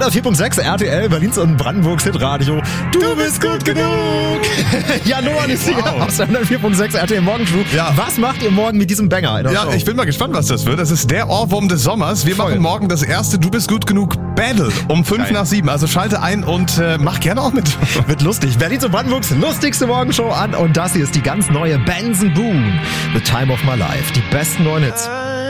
104.6 RTL, Berlins und Brandenburgs Hitradio. Du bist gut genug. Ja, Noah ist hier aus der 104.6 RTL Morgenshow. Ja. Was macht ihr morgen mit diesem Banger in der Show? Ich bin mal gespannt, was das wird. Das ist der Ohrwurm des Sommers. Wir machen morgen das erste Du bist gut genug Battle um 5:05. Also schalte ein und mach gerne auch mit. Wird lustig. Berlins und Brandenburgs lustigste Morgenshow an. Und das hier ist die ganz neue Benson Boone. The Time of My Life. Die besten neuen Hits.